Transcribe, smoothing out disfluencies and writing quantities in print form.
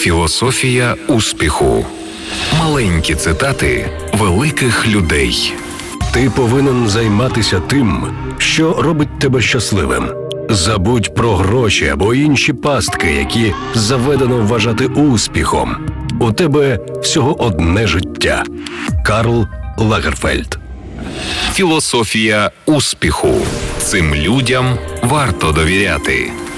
Філософія успіху. Маленькі цитати великих людей. Ти повинен займатися тим, що робить тебе щасливим. Забудь про гроші або інші пастки, які заведено вважати успіхом. У тебе всього одне життя. Карл Лагерфельд. Філософія успіху. Цим людям варто довіряти.